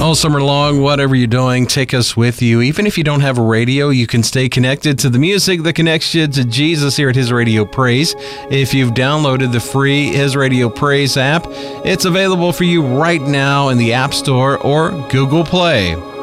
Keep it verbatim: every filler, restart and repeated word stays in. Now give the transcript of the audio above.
All summer long, whatever you're doing, take us with you. Even if you don't have a radio, you can stay connected to the music that connects you to Jesus here at His Radio Praise. If you've downloaded the free His Radio Praise app, it's available for you right now in the App Store or Google Play.